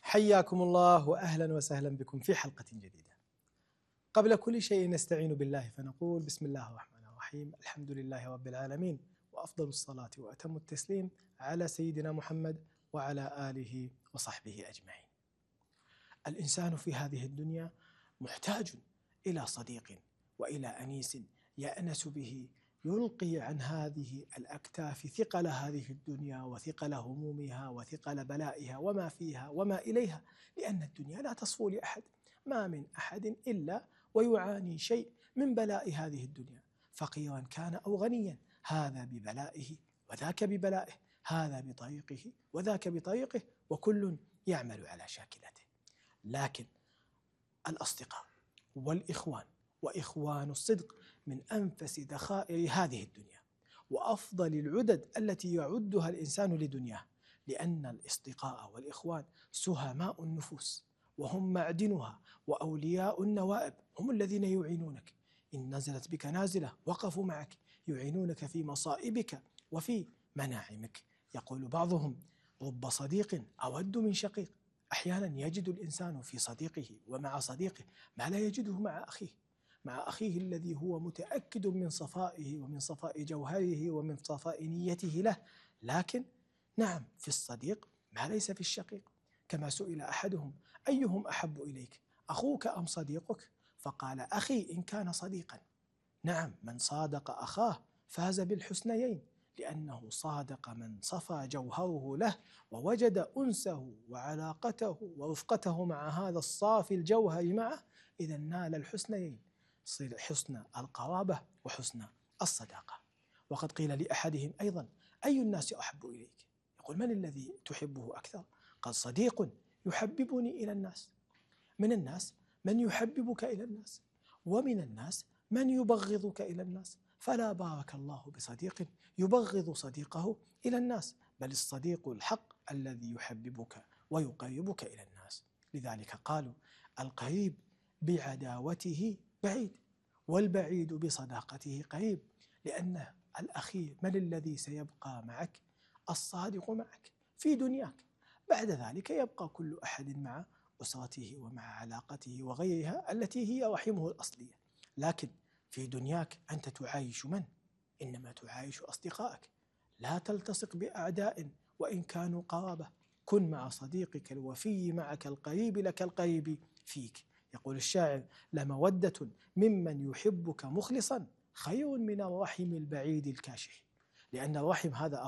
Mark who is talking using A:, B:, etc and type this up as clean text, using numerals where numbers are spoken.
A: حياكم الله وأهلا وسهلا بكم في حلقة جديدة. قبل كل شيء نستعين بالله فنقول بسم الله الرحمن الرحيم، الحمد لله رب العالمين، وأفضل الصلاة وأتم التسليم على سيدنا محمد وعلى آله وصحبه أجمعين. الإنسان في هذه الدنيا محتاج إلى صديق وإلى أنيس يأنس به، يلقي عن هذه الأكتاف ثقل هذه الدنيا وثقل همومها وثقل بلائها وما فيها وما إليها، لأن الدنيا لا تصفو لأحد، ما من أحد إلا ويعاني شيء من بلاء هذه الدنيا، فقيرا كان أو غنيا، هذا ببلائه وذاك ببلائه، هذا بطريقه وذاك بطريقه، وكل يعمل على شاكلته. لكن الأصدقاء والإخوان وإخوان الصدق من أنفس ذخائر هذه الدنيا وأفضل العدد التي يعدها الإنسان لدنياه، لأن الأصدقاء والإخوان سهماء النفوس وهم معدنها وأولياء النوائب، هم الذين يعينونك إن نزلت بك نازلة، وقفوا معك يعينونك في مصائبك وفي مناعمك. يقول بعضهم رب صديق أود من شقيق. أحيانا يجد الإنسان في صديقه ومع صديقه ما لا يجده مع أخيه الذي هو متأكد من صفائه ومن صفاء جوهره ومن صفاء نيته له، لكن نعم في الصديق ما ليس في الشقيق. كما سئل أحدهم أيهم أحب إليك، أخوك أم صديقك؟ فقال أخي إن كان صديقا. نعم، من صادق أخاه فاز بالحسنيين، لأنه صادق من صفى جوهره له ووجد أنسه وعلاقته ورفقته مع هذا الصافي الجوهر معه، إذا نال الحسنيين، حسن القرابة وحسن الصداقة. وقد قيل لأحدهم أيضا أي الناس أحب إليك؟ يقول من الذي تحبه أكثر؟ قال صديق يحببني إلى الناس. من الناس من يحببك إلى الناس، ومن الناس من يبغضك إلى الناس، فلا بارك الله بصديق يبغض صديقه إلى الناس، بل الصديق الحق الذي يحببك ويقربك إلى الناس. لذلك قالوا القريب بعداوته بعيد، والبعيد بصداقته قريب، لأن الأخير من الذي سيبقى معك؟ الصادق معك في دنياك، بعد ذلك يبقى كل أحد مع أسرته ومع علاقته وغيرها التي هي رحمه الأصلية. لكن في دنياك أنت تعايش من؟ إنما تعايش أصدقائك. لا تلتصق بأعداء وإن كانوا قرابة، كن مع صديقك الوفي معك القريب لك القريب فيك. يقول الشاعر لمودة ممن يحبك مخلصا خير من الرحم البعيد الكاشح، لأن الرحم هذا